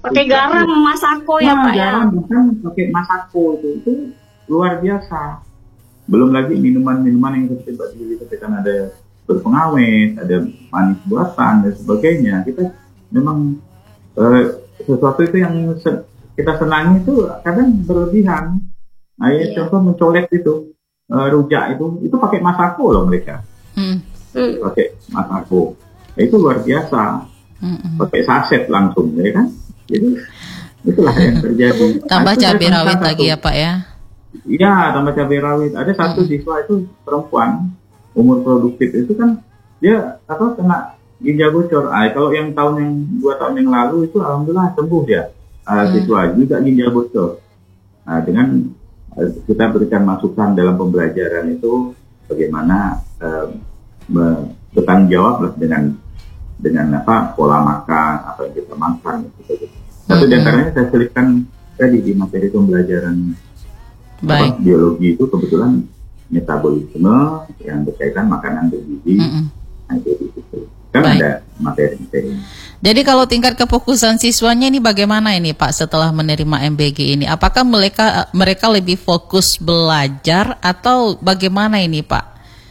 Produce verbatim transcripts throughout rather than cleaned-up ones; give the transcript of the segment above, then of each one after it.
pakai garam Masako ya, nah, Pak ya. Garam bahkan pakai Masako itu, itu luar biasa. Belum lagi minuman-minuman yang seperti Mbak Dili katakan ada berpengawet, ada manis buatan dan sebagainya. Kita memang eh, sesuatu itu yang se- kita senangi itu kadang berlebihan. Nah, ya, Iya. contoh mencolek itu, eh, rujak itu, itu pakai Masako loh mereka. Hmm. Hmm. Pakai Masako. Nah, itu luar biasa. Hmm. Pakai saset langsung, ya kan? Jadi itulah yang terjadi. Tambah Nah, itu cabai saya rawit tentang lagi satu. ya Pak ya. Iya, tambah cabai rawit. Ada satu Hmm. siswa itu perempuan, umur produktif itu kan dia apa kena ginjal bocor. Ah, kalau yang tahun yang dua tahun yang lalu itu alhamdulillah sembuh dia. Ah, Hmm. siswa juga ginjal bocor. Nah, dengan eh, kita berikan masukan dalam pembelajaran itu bagaimana eh, me- bertanggung jawab lah dengan dengan apa pola makan apa yang kita makan gitu. Satu di Hmm. antaranya saya selipkan tadi di materi pembelajaran Baik. apa, biologi itu kebetulan metabolisme yang berkaitan makanan bergizi. Mm-mm. Nah, jadi itu kan Baik. ada materi-materi. Jadi kalau tingkat kefokusan siswanya ini bagaimana ini Pak setelah menerima M B G ini? Apakah mereka mereka lebih fokus belajar atau bagaimana ini Pak?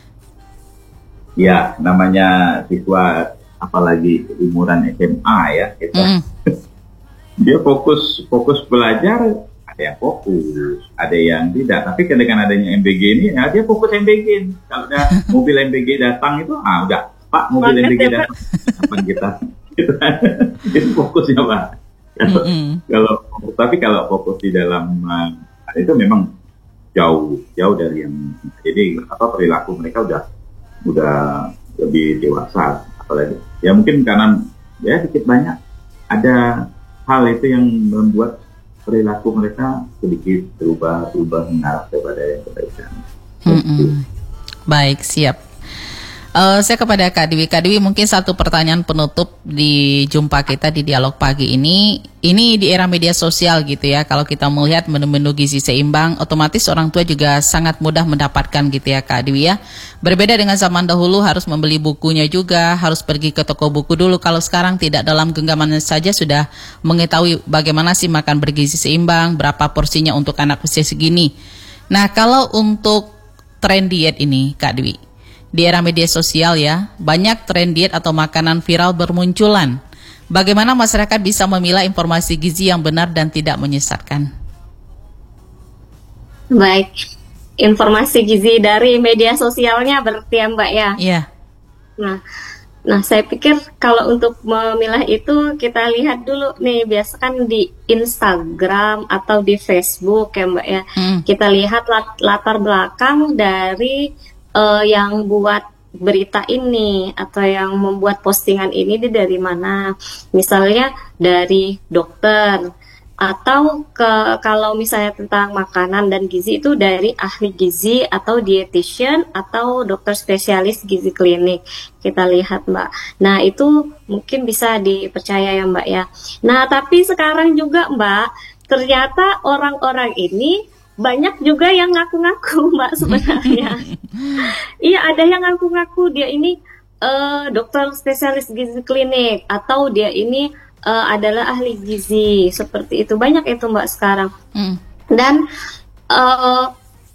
Ya, namanya siswa apalagi umuran S M A ya, kita, Mm-mm. dia fokus fokus belajar, ada yang fokus, ada yang tidak. Tapi dengan adanya M B G ini, ya dia fokus M B G. Kalau ada mobil M B G datang itu, ah udah, Pak mobil M B G datang, kapan kita? Gitu. Itu fokusnya Pak. Kalau, Mm-mm. kalau tapi kalau fokus di dalam uh, itu memang jauh jauh dari yang jadi apa perilaku mereka udah udah lebih dewasa, apalagi ya mungkin karena ya sedikit banyak ada hal itu yang membuat perilaku mereka sedikit berubah berubah mengarah kepada yang kebaikan. Mm-mm. Baik, siap. Eh, saya kepada Kak Dewi. Kak Dewi, mungkin satu pertanyaan penutup di jumpa kita di dialog pagi ini. Ini di era media sosial gitu ya. Kalau kita melihat menu-menu gizi seimbang, otomatis orang tua juga sangat mudah mendapatkan gitu ya Kak Dewi ya. Berbeda dengan zaman dahulu harus membeli bukunya juga, harus pergi ke toko buku dulu. Kalau sekarang tidak, dalam genggaman saja sudah mengetahui bagaimana sih makan bergizi seimbang, berapa porsinya untuk anak usia segini. Nah, kalau untuk tren diet ini Kak Dewi, di era media sosial ya, banyak tren diet atau makanan viral bermunculan. Bagaimana masyarakat bisa memilah informasi gizi yang benar dan tidak menyesatkan? Baik, informasi gizi dari media sosialnya berarti ya Mbak ya. Iya. Nah, nah saya pikir kalau untuk memilah itu kita lihat dulu nih, biasa kan di Instagram atau di Facebook ya Mbak ya. Hmm. Kita lihat lat- latar belakang dari eh, yang buat berita ini atau yang membuat postingan ini dia dari mana. Misalnya dari dokter, atau ke kalau misalnya tentang makanan dan gizi itu dari ahli gizi atau dietitian atau dokter spesialis gizi klinik. Kita lihat Mbak. Nah itu mungkin bisa dipercaya ya Mbak ya. Nah tapi sekarang juga Mbak, ternyata orang-orang ini banyak juga yang ngaku-ngaku Mbak sebenarnya. Iya, ada yang ngaku-ngaku dia ini eh, dokter spesialis gizi klinik atau dia ini eh, adalah ahli gizi, seperti itu. Banyak itu Mbak sekarang. Hmm. Dan eh,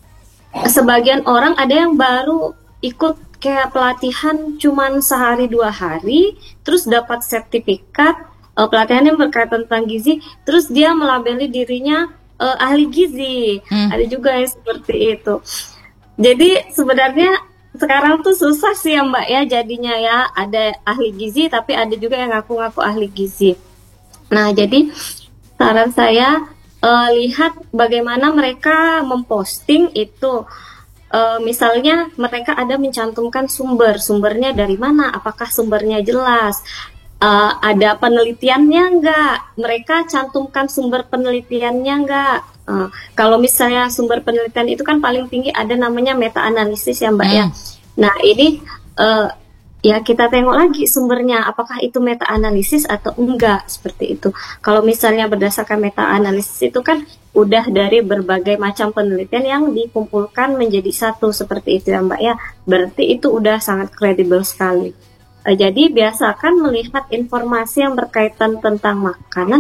sebagian orang ada yang baru ikut kayak pelatihan cuman sehari dua hari, terus dapat sertifikat eh, pelatihan yang berkaitan tentang gizi, terus dia melabeli dirinya Uh, ahli gizi. Hmm. Ada juga yang seperti itu. Jadi sebenarnya sekarang tuh susah sih ya Mbak ya jadinya ya. Ada ahli gizi tapi ada juga yang ngaku-ngaku ahli gizi. Nah jadi saran saya uh, lihat bagaimana mereka memposting itu. Uh, misalnya mereka ada mencantumkan sumber. Sumbernya dari mana? Apakah sumbernya jelas? Uh, ada penelitiannya nggak? Mereka cantumkan sumber penelitiannya nggak? Uh, kalau misalnya sumber penelitian itu kan paling tinggi ada namanya meta-analisis ya Mbak Hmm. ya. Nah ini uh, ya kita tengok lagi sumbernya, apakah itu meta-analisis atau enggak, seperti itu. Kalau misalnya berdasarkan meta-analisis itu kan udah dari berbagai macam penelitian yang dikumpulkan menjadi satu, seperti itu ya Mbak ya. Berarti itu udah sangat kredibel sekali. Jadi biasakan melihat informasi yang berkaitan tentang makanan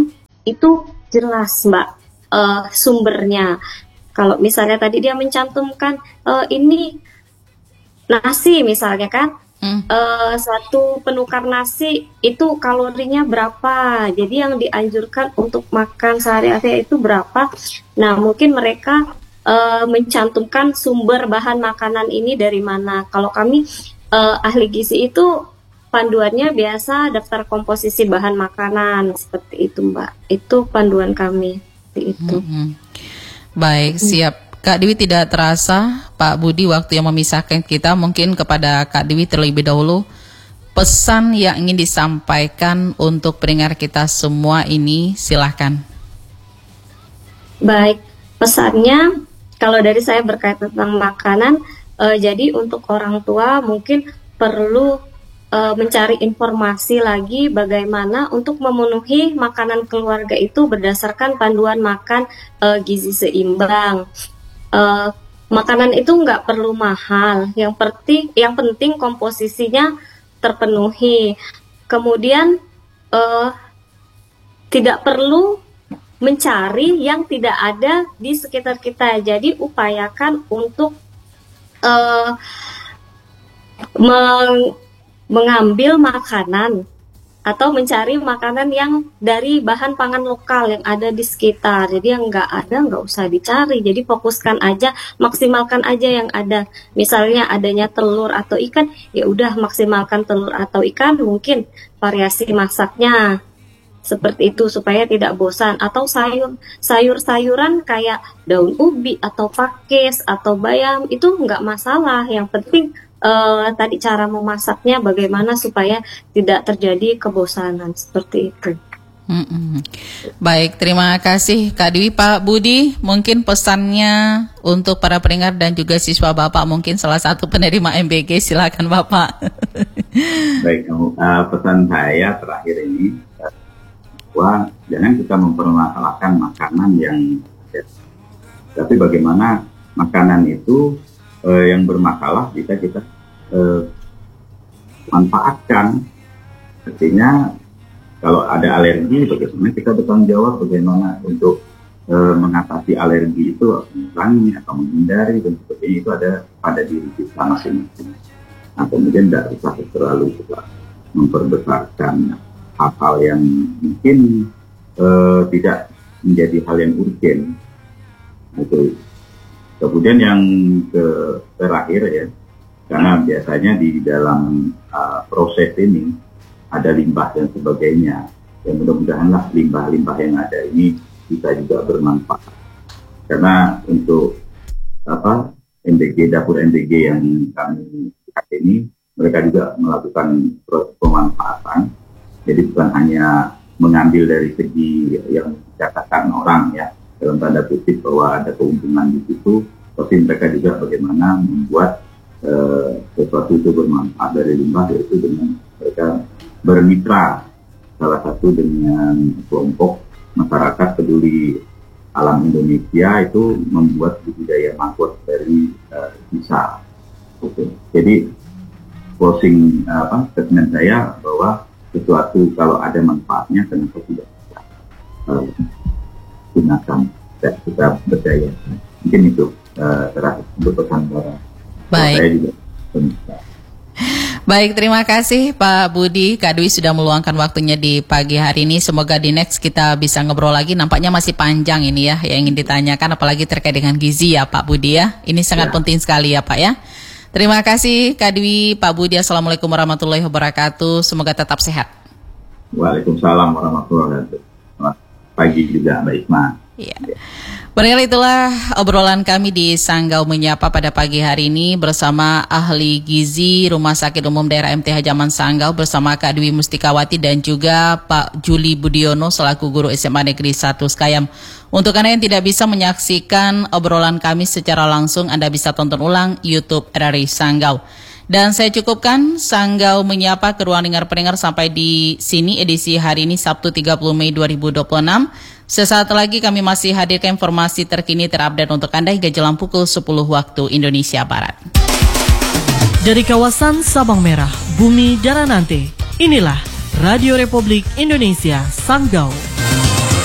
itu jelas Mbak uh, sumbernya. Kalau misalnya tadi dia mencantumkan uh, ini nasi misalnya kan, hmm. uh, satu penukar nasi itu kalorinya berapa, jadi yang dianjurkan untuk makan sehari-hari itu berapa. Nah mungkin mereka uh, mencantumkan sumber bahan makanan ini dari mana. Kalau kami uh, ahli gizi itu panduannya biasa daftar komposisi bahan makanan seperti itu Mbak. Itu panduan kami seperti itu. Hmm. Baik, siap. Kak Dewi, tidak terasa Pak Budi waktu yang memisahkan kita. Mungkin kepada Kak Dewi terlebih dahulu pesan yang ingin disampaikan untuk pendengar kita semua ini, silahkan. Baik, pesannya kalau dari saya berkaitan tentang makanan, uh, jadi untuk orang tua mungkin perlu uh, mencari informasi lagi bagaimana untuk memenuhi makanan keluarga itu berdasarkan panduan makan uh, gizi seimbang. Uh, makanan itu nggak perlu mahal, yang penting yang penting komposisinya terpenuhi. Kemudian uh, tidak perlu mencari yang tidak ada di sekitar kita. Jadi upayakan untuk uh, meng- mengambil makanan atau mencari makanan yang dari bahan pangan lokal yang ada di sekitar. Jadi yang nggak ada nggak usah dicari. Jadi fokuskan aja, maksimalkan aja yang ada. Misalnya adanya telur atau ikan, ya udah maksimalkan telur atau ikan. Mungkin variasi masaknya seperti itu supaya tidak bosan. Atau sayur sayur-sayuran kayak daun ubi atau pakis atau bayam itu nggak masalah. Yang penting Uh, tadi cara memasaknya bagaimana supaya tidak terjadi kebosanan seperti itu. Mm-mm. Baik, terima kasih Kak Dewi. Pak Budi, mungkin pesannya untuk para pendengar dan juga siswa Bapak, mungkin salah satu penerima M B G, silakan Bapak. Baik, uh, pesan saya terakhir ini bahwa jangan kita mempermasalahkan makanan yang ada, tapi bagaimana makanan itu Uh, yang bermasalah bisa kita uh, manfaatkan. Artinya kalau ada alergi, bagaimana kita bertanggung jawab bagaimana untuk uh, mengatasi alergi itu, mengurangi atau menghindari dan sebagainya, itu ada pada diri kita masing-masing. Nah kemudian tidak usah terlalu kita memperbesarkan hal-hal yang mungkin uh, tidak menjadi hal yang urgen. Itu. Kemudian yang ke terakhir ya, karena biasanya di dalam uh, proses ini ada limbah dan sebagainya, dan mudah-mudahanlah limbah-limbah yang ada ini bisa juga bermanfaat. Karena untuk apa M D G, dapur M D G yang kami lihat ini, mereka juga melakukan proses pemanfaatan. Jadi bukan hanya mengambil dari segi yang dikatakan orang ya, dalam tanda kutip bahwa ada keuntungan di situ, tapi mereka juga bagaimana membuat uh, sesuatu itu bermanfaat dari limbah, yaitu dengan mereka bermitra salah satu dengan kelompok masyarakat peduli alam Indonesia, itu membuat budidaya mangkok dari uh, sisa. Oke. Jadi closing uh, apa statement saya bahwa sesuatu kalau ada manfaatnya kenapa tidak kita uh, gunakan, tidak kita berdaya. Mungkin itu uh, terakhir untuk pesan para baik. Saya juga. Baik, terima kasih Pak Budi. Kak Dwi sudah meluangkan waktunya di pagi hari ini. Semoga di next kita bisa ngobrol lagi. Nampaknya masih panjang ini ya yang ingin ditanyakan, apalagi terkait dengan gizi ya Pak Budi ya. Ini sangat ya. penting sekali ya Pak ya. Terima kasih Kak Dwi, Pak Budi. Assalamualaikum warahmatullahi wabarakatuh. Semoga tetap sehat. Waalaikumsalam warahmatullahi wabarakatuh. Selamat pagi juga Mbak Isma. Iya. Berikut itulah obrolan kami di Sanggau Menyapa pada pagi hari ini bersama ahli gizi Rumah Sakit Umum Daerah M T H Zaman Sanggau bersama Kak Dwi Mustikawati dan juga Pak Juli Budiono selaku guru S M A Negeri satu Skayam. Untuk Anda yang tidak bisa menyaksikan obrolan kami secara langsung, Anda bisa tonton ulang YouTube R R I Sanggau. Dan saya cukupkan Sanggau Menyapa ke ruang dengar pendengar sampai di sini edisi hari ini Sabtu tiga puluh Mei dua ribu dua puluh enam. Sesaat lagi kami masih hadirkan informasi terkini terupdate untuk Anda hingga jelang pukul sepuluh waktu Indonesia Barat. Dari kawasan Sabang Merah, Bumi Daranante, inilah Radio Republik Indonesia Sanggau.